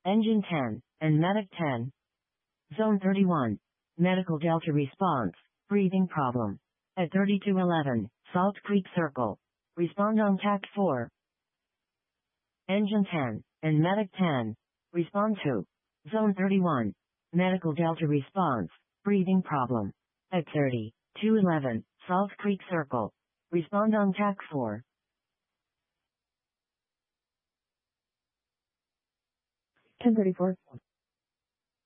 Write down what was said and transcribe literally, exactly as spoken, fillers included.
Engine ten, and Medic ten. Zone thirty-one. Medical Delta response, breathing problem. At thirty-two eleven, Salt Creek Circle. Respond on T A C four. Engine ten, and Medic ten. Respond to. Zone thirty-one. Medical Delta response, breathing problem. At thirty-two eleven, Salt Creek Circle. Respond on T A C four. ten thirty-four.